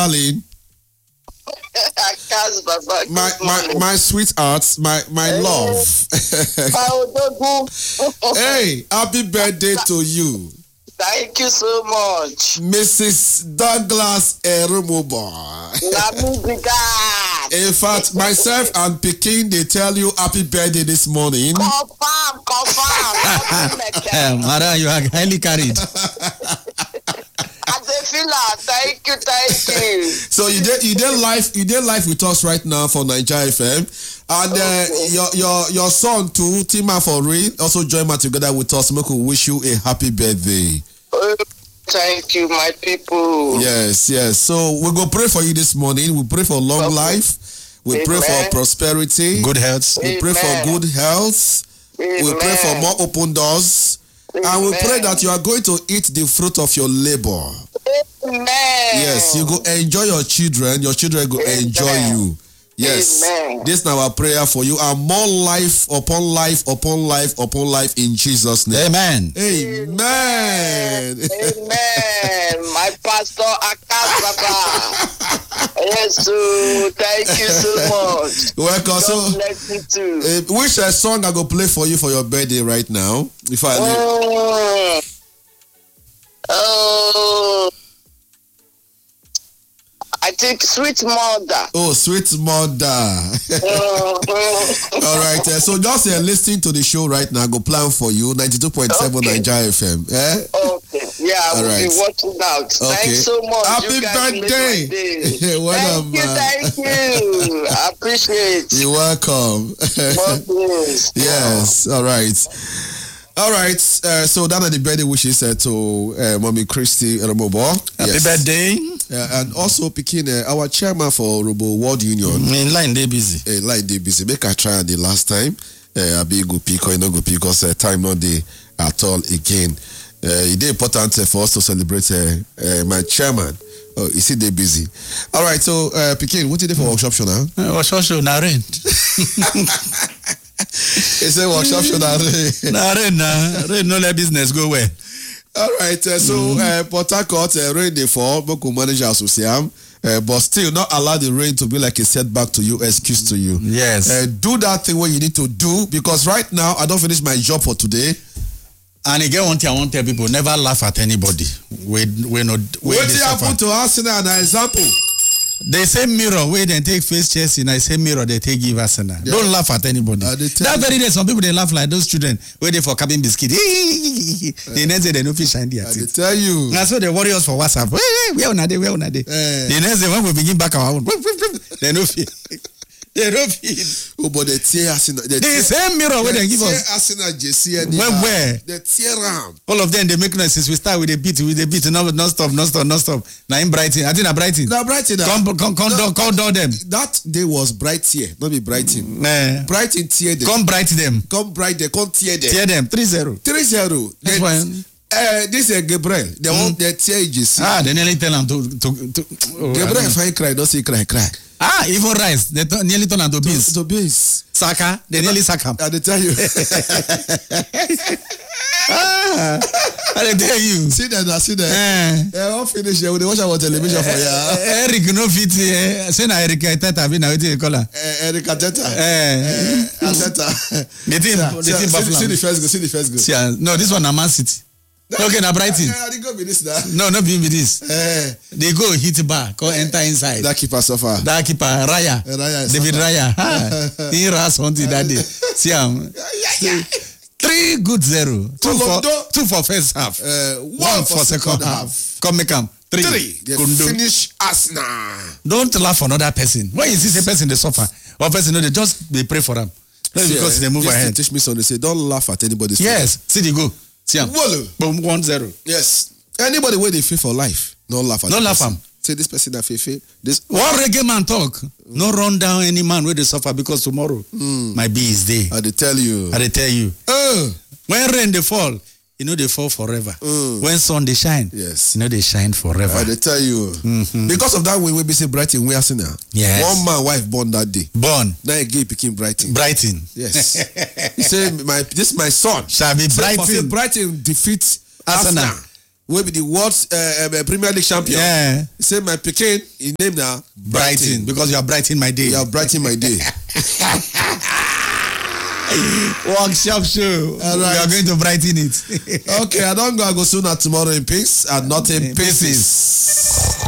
darling. My sweetheart, my love. Hey, happy birthday to you. Thank you so much. Mrs. Douglas Erumobo. In fact, myself and Peking, they tell you happy birthday this morning. Confirm. Mara, you are highly carried. Thank you. So you did live with us right now for Nigeria FM, and your son too, Tima for Rain, also join me together with us. We could wish you a happy birthday. Thank you, my people. Yes. So we go pray for you this morning. We pray for long life. We pray for prosperity, good health. We pray for good health. We pray for more open doors. And we pray that you are going to eat the fruit of your labor. Amen. Yes, you go enjoy your children. Your children go enjoy you. Yes. Amen. This is our prayer for you. And more life upon life upon life upon life in Jesus' name. Amen. Amen. Amen. My pastor Akas Baba. Yes, so thank you so much. Welcome. So, bless you too. Which song I go play for you for your birthday right now? If I I think Sweet Mother. Oh, Sweet Mother. All right. So just listening to the show right now. Go plan for you. 92.7 Nigeria FM. Okay. Yeah, I will be watching out. Thanks so much. Happy birthday. Thank you. I appreciate it. You're welcome. Yes. All right. So that are the birthday wishes to Mommy Christy Erumobo. Happy birthday. And also picking our chairman for Robo World Union. In line they busy. Make I try the last time. I be go pick or no go pick because time not day at all again. It is important for us to celebrate my chairman. Oh, is it they busy? All right. So Pekin, what did they for workshop show now? Workshop show na rain. It's a workshop show na rain. Rain no let business go well. All right, so Port Harcourt rain dey fall, Boko manager associate, but still not allow the rain to be like a setback to you, excuse to you. Yes. Do that thing what you need to do because right now I don't finish my job for today. And again, one thing I want to tell people: never laugh at anybody. What happened to Arsenal? An example. They say mirror where they take face Chelsea, and I say mirror they take give Arsenal. Yeah. Don't laugh at anybody. That very day, some people they laugh like those children waiting for cabin biscuit. They never say they no fish shine their teeth. I tell you. That's what the warriors for WhatsApp. Where on a day? The next day when we begin back our own, they no feed. They don't feed. Oh, but they tear Arsenal. The same mirror where they give us. Arsenal JC. Where? They tear around. All of them they make noises. We start with a beat, non stop. Now in Brighton, I think Brighton. No, Brighton. Come down them. That day was bright here, not be Brighton. Brighton tear them. Come bright them. Come tear them. Tear them. 3-0. 3-0. That's why. This is Gabriel. They want their tear JC. They nearly tell them to. Gabriel, if I cry, don't say cry. Even Rice, they nearly turn into beans. To beans. Saka, they nearly sack him. I tell you. I tell you. See that. All finish here. They watch our television for you. Eric no fit. Say na Eric Ateta be na wetin you call her. Eric Ateta. Ateta. The team. See the first goal. See, no, this one na Man City. Okay, na Brighton. I didn't go with this now. No, not be with this. They go hit bar, go enter inside. That keeper suffer. That keeper, Raya. David Raya. He ran something that day. See him. 3 good 0. 2 for first half. 1 for second half. Come make him. 3. They finish Arsenal. Don't laugh for another person. When you see a person they suffer, or person they just they pray for them. Because they move ahead. Teach me something. Say don't laugh at anybody's. Yes. See the go. Boom, 1-0. Yes. Anybody where they feel for life, don't laugh at don't laugh him. Say this person that feel this. One reggae man talk. No run down any man where they suffer because tomorrow my bee is there. I tell you. When rain they fall, you know they fall forever. When sun they shine, yes, you know they shine forever. I tell you. Because of that, we will be say Brighton. We are seeing now. Yes. One man wife born that day. Now a gay became Brighton. Yes. He said, my son shall be Brighton. Brighton defeats Arsenal. wey be the world Premier League champion. Yeah. He say my pikin, his name na Brighton, because you are brightening my day. You are brightening my day. Workshop show. All right. We are going to brighten it. Okay, I don't go. I go sooner tomorrow in peace and not in pieces.